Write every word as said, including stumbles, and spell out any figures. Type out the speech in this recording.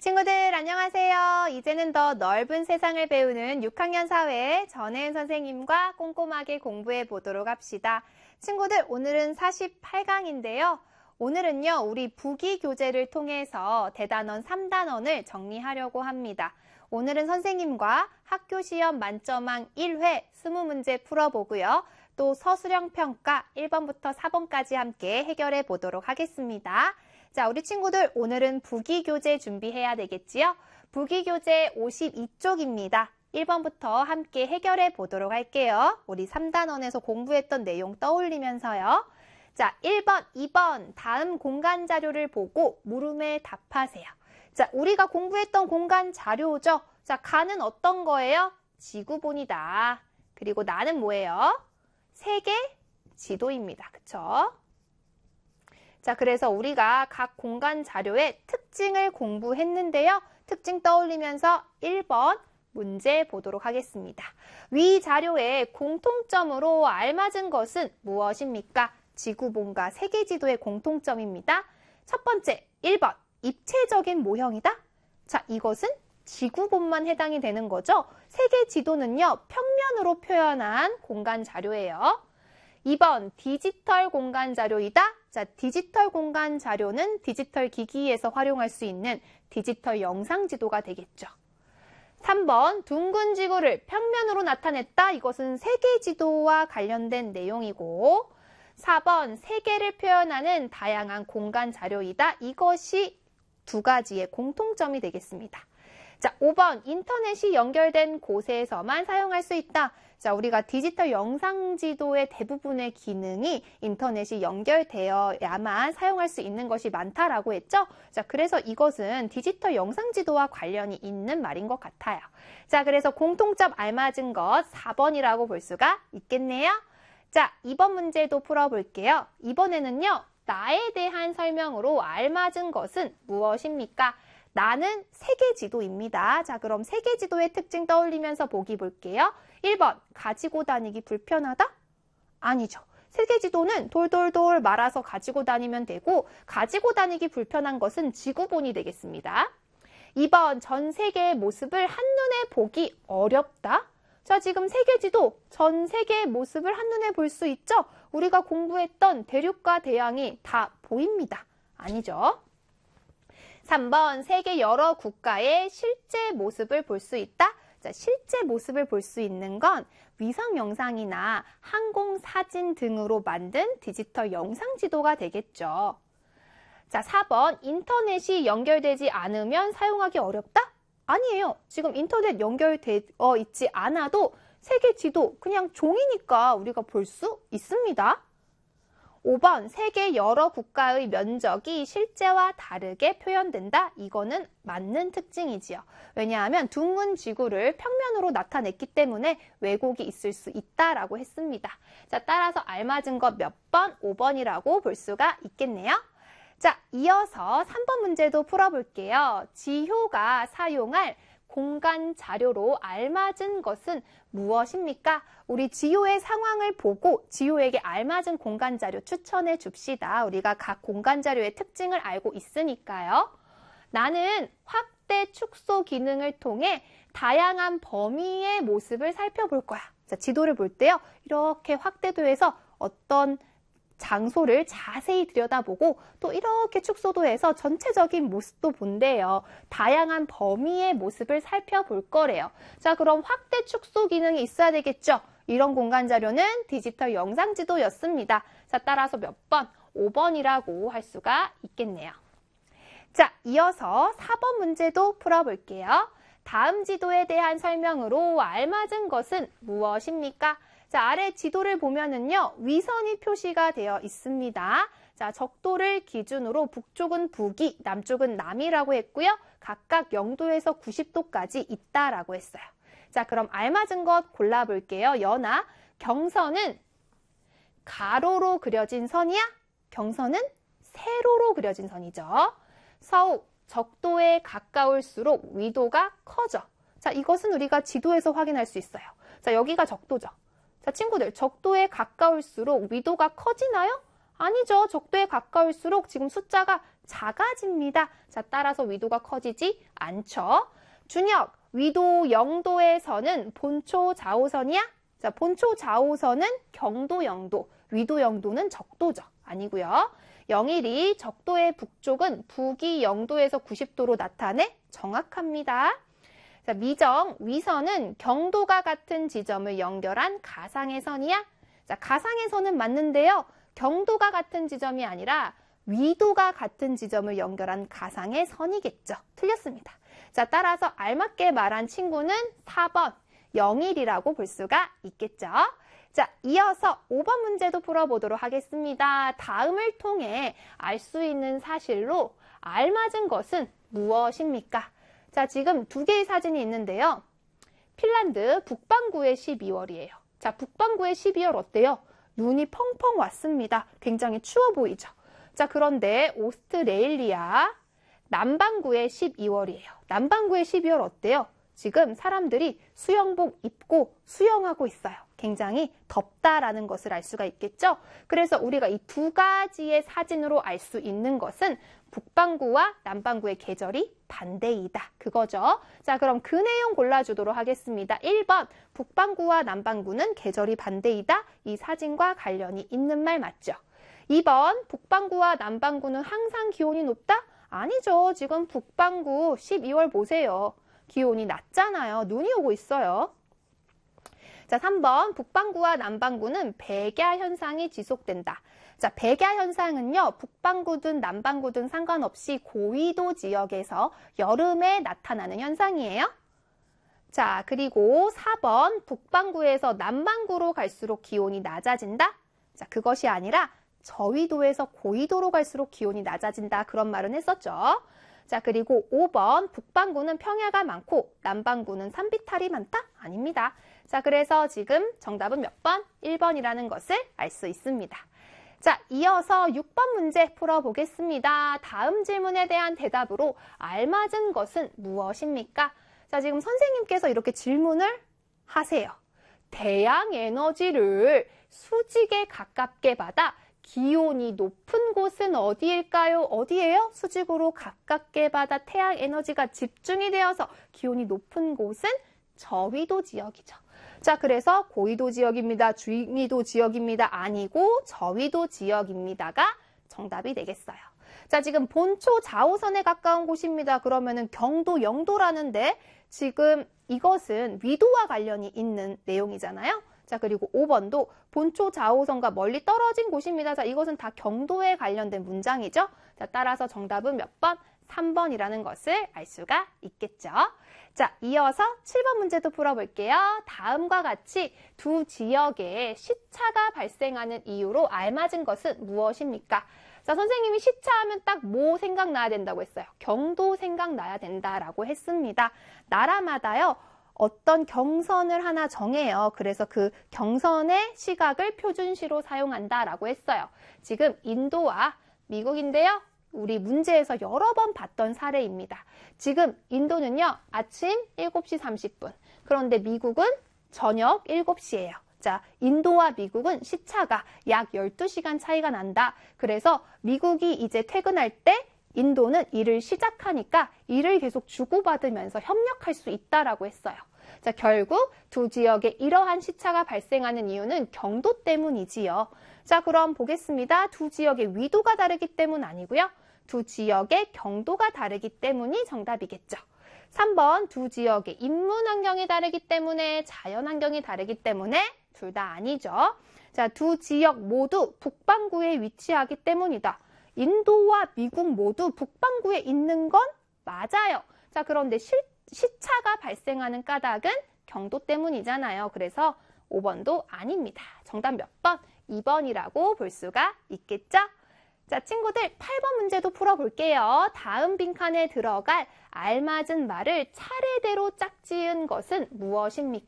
친구들 안녕하세요. 이제는 더 넓은 세상을 배우는 육 학년 사회 전혜은 선생님과 꼼꼼하게 공부해 보도록 합시다. 친구들 오늘은 사십팔 강인데요. 오늘은요 우리 부기 교재를 통해서 대단원 삼 단원을 정리하려고 합니다. 오늘은 선생님과 학교 시험 만점왕 일 회 이십 문제 풀어보고요. 또 서술형 평가 일 번부터 사 번까지 함께 해결해 보도록 하겠습니다. 자, 우리 친구들 오늘은 부기 교재 준비해야 되겠지요? 부기 교재 오십이 쪽입니다. 일 번부터 함께 해결해 보도록 할게요. 우리 삼 단원에서 공부했던 내용 떠올리면서요. 자, 일 번, 이 번 다음 공간 자료를 보고 물음에 답하세요. 자, 우리가 공부했던 공간 자료죠? 자, 가는 어떤 거예요? 지구본이다. 그리고 나는 뭐예요? 세계 지도입니다. 그쵸? 자, 그래서 우리가 각 공간 자료의 특징을 공부했는데요. 특징 떠올리면서 일 번 문제 보도록 하겠습니다. 위 자료의 공통점으로 알맞은 것은 무엇입니까? 지구본과 세계지도의 공통점입니다. 첫 번째, 일 번 입체적인 모형이다. 자, 이것은 지구본만 해당이 되는 거죠. 세계지도는요, 평면으로 표현한 공간 자료예요. 이 번 디지털 공간 자료이다. 자, 디지털 공간 자료는 디지털 기기에서 활용할 수 있는 디지털 영상 지도가 되겠죠. 삼 번 둥근 지구를 평면으로 나타냈다. 이것은 세계 지도와 관련된 내용이고, 사 번 세계를 표현하는 다양한 공간 자료이다. 이것이 두 가지의 공통점이 되겠습니다. 자, 오 번 인터넷이 연결된 곳에서만 사용할 수 있다. 자, 우리가 디지털 영상 지도의 대부분의 기능이 인터넷이 연결되어야만 사용할 수 있는 것이 많다라고 했죠? 자, 그래서 이것은 디지털 영상 지도와 관련이 있는 말인 것 같아요. 자, 그래서 공통점 알맞은 것 사 번이라고 볼 수가 있겠네요. 자, 이 번 문제도 풀어볼게요. 이번에는요, 나에 대한 설명으로 알맞은 것은 무엇입니까? 나는 세계지도입니다. 자, 그럼 세계지도의 특징 떠올리면서 보기 볼게요. 일 번, 가지고 다니기 불편하다? 아니죠. 세계지도는 돌돌돌 말아서 가지고 다니면 되고, 가지고 다니기 불편한 것은 지구본이 되겠습니다. 이 번, 전 세계의 모습을 한눈에 보기 어렵다? 자, 지금 세계지도 전 세계의 모습을 한눈에 볼 수 있죠? 우리가 공부했던 대륙과 대양이 다 보입니다. 아니죠. 삼 번, 세계 여러 국가의 실제 모습을 볼 수 있다? 자, 실제 모습을 볼 수 있는 건 위성 영상이나 항공 사진 등으로 만든 디지털 영상 지도가 되겠죠. 자, 사 번, 인터넷이 연결되지 않으면 사용하기 어렵다? 아니에요. 지금 인터넷 연결되어 있지 않아도 세계 지도 그냥 종이니까 우리가 볼 수 있습니다. 오 번, 세계 여러 국가의 면적이 실제와 다르게 표현된다. 이거는 맞는 특징이지요. 왜냐하면 둥근 지구를 평면으로 나타냈기 때문에 왜곡이 있을 수 있다라고 했습니다. 자, 따라서 알맞은 것 몇 번? 오 번이라고 볼 수가 있겠네요. 자, 이어서 삼 번 문제도 풀어볼게요. 지효가 사용할 공간 자료로 알맞은 것은 무엇입니까? 우리 지효의 상황을 보고 지효에게 알맞은 공간 자료 추천해 줍시다. 우리가 각 공간 자료의 특징을 알고 있으니까요. 나는 확대 축소 기능을 통해 다양한 범위의 모습을 살펴볼 거야. 자, 지도를 볼 때요. 이렇게 확대도 해서 어떤 장소를 자세히 들여다보고 또 이렇게 축소도 해서 전체적인 모습도 본대요. 다양한 범위의 모습을 살펴볼 거래요. 자, 그럼 확대 축소 기능이 있어야 되겠죠? 이런 공간 자료는 디지털 영상 지도였습니다. 자, 따라서 몇 번? 오 번이라고 할 수가 있겠네요. 자, 이어서 사 번 문제도 풀어볼게요. 다음 지도에 대한 설명으로 알맞은 것은 무엇입니까? 자, 아래 지도를 보면은요, 위선이 표시가 되어 있습니다. 자, 적도를 기준으로 북쪽은 북이, 남쪽은 남이라고 했고요. 각각 영 도에서 구십 도까지 있다라고 했어요. 자, 그럼 알맞은 것 골라볼게요. 연아, 경선은 가로로 그려진 선이야? 경선은 세로로 그려진 선이죠. 서우, 적도에 가까울수록 위도가 커져. 자, 이것은 우리가 지도에서 확인할 수 있어요. 자, 여기가 적도죠. 자, 친구들, 적도에 가까울수록 위도가 커지나요? 아니죠. 적도에 가까울수록 지금 숫자가 작아집니다. 자, 따라서 위도가 커지지 않죠. 준혁, 위도 영 도에서는 본초 좌우선이야? 자, 본초 좌우선은 경도 영 도, 위도 영 도는 적도죠. 아니고요. 영일이 적도의 북쪽은 북이 영 도에서 구십 도로 나타내 정확합니다. 자, 미정, 위선은 경도가 같은 지점을 연결한 가상의 선이야? 자, 가상의 선은 맞는데요. 경도가 같은 지점이 아니라 위도가 같은 지점을 연결한 가상의 선이겠죠. 틀렸습니다. 자, 따라서 알맞게 말한 친구는 사 번, 영일이라고 볼 수가 있겠죠. 자, 이어서 오 번 문제도 풀어보도록 하겠습니다. 다음을 통해 알 수 있는 사실로 알맞은 것은 무엇입니까? 자, 지금 두 개의 사진이 있는데요. 핀란드 북반구의 십이월이에요. 자, 북반구의 십이월 어때요? 눈이 펑펑 왔습니다. 굉장히 추워 보이죠? 자, 그런데 오스트레일리아 남반구의 십이월이에요. 남반구의 십이월 어때요? 지금 사람들이 수영복 입고 수영하고 있어요. 굉장히 덥다라는 것을 알 수가 있겠죠? 그래서 우리가 이 두 가지의 사진으로 알 수 있는 것은 북반구와 남반구의 계절이 반대이다. 그거죠. 자, 그럼 그 내용 골라주도록 하겠습니다. 일 번, 북반구와 남반구는 계절이 반대이다. 이 사진과 관련이 있는 말 맞죠? 이 번, 북반구와 남반구는 항상 기온이 높다? 아니죠. 지금 북반구 십이월 보세요. 기온이 낮잖아요. 눈이 오고 있어요. 자, 삼 번, 북반구와 남반구는 백야 현상이 지속된다. 자, 백야 현상은요, 북반구든 남반구든 상관없이 고위도 지역에서 여름에 나타나는 현상이에요. 자, 그리고 사 번, 북반구에서 남반구로 갈수록 기온이 낮아진다. 자, 그것이 아니라 저위도에서 고위도로 갈수록 기온이 낮아진다. 그런 말은 했었죠. 자, 그리고 오 번, 북반구는 평야가 많고 남반구는 산비탈이 많다? 아닙니다. 자, 그래서 지금 정답은 몇 번? 일 번이라는 것을 알 수 있습니다. 자, 이어서 육 번 문제 풀어보겠습니다. 다음 질문에 대한 대답으로 알맞은 것은 무엇입니까? 자, 지금 선생님께서 이렇게 질문을 하세요. 태양 에너지를 수직에 가깝게 받아 기온이 높은 곳은 어디일까요? 어디예요? 수직으로 가깝게 받아 태양 에너지가 집중이 되어서 기온이 높은 곳은 저위도 지역이죠. 자, 그래서 고위도 지역입니다. 중위도 지역입니다. 아니고 저위도 지역입니다가 정답이 되겠어요. 자, 지금 본초 좌우선에 가까운 곳입니다. 그러면은 경도 영 도라는데 지금 이것은 위도와 관련이 있는 내용이잖아요. 자, 그리고 오 번도 본초 좌우선과 멀리 떨어진 곳입니다. 자, 이것은 다 경도에 관련된 문장이죠. 자, 따라서 정답은 몇 번? 삼 번이라는 것을 알 수가 있겠죠. 자, 이어서 칠 번 문제도 풀어볼게요. 다음과 같이 두 지역에 시차가 발생하는 이유로 알맞은 것은 무엇입니까? 자, 선생님이 시차하면 딱 뭐 생각나야 된다고 했어요? 경도 생각나야 된다라고 했습니다. 나라마다요. 어떤 경선을 하나 정해요. 그래서 그 경선의 시각을 표준시로 사용한다라고 했어요. 지금 인도와 미국인데요. 우리 문제에서 여러 번 봤던 사례입니다. 지금 인도는요. 아침 일곱 시 삼십 분. 그런데 미국은 저녁 일곱 시예요. 자, 인도와 미국은 시차가 약 열두 시간 차이가 난다. 그래서 미국이 이제 퇴근할 때 인도는 일을 시작하니까 일을 계속 주고받으면서 협력할 수 있다라고 했어요. 자, 결국 두 지역에 이러한 시차가 발생하는 이유는 경도 때문이지요. 자, 그럼 보겠습니다. 두 지역의 위도가 다르기 때문 아니고요. 두 지역의 경도가 다르기 때문이 정답이겠죠. 삼 번, 두 지역의 인문 환경이 다르기 때문에, 자연 환경이 다르기 때문에 둘 다 아니죠. 자, 두 지역 모두 북반구에 위치하기 때문이다. 인도와 미국 모두 북반구에 있는 건 맞아요. 자, 그런데 시, 시차가 발생하는 까닭은 경도 때문이잖아요. 그래서 오 번도 아닙니다. 정답 몇 번? 이 번이라고 볼 수가 있겠죠? 자, 친구들 팔 번 문제도 풀어볼게요. 다음 빈칸에 들어갈 알맞은 말을 차례대로 짝지은 것은 무엇입니까?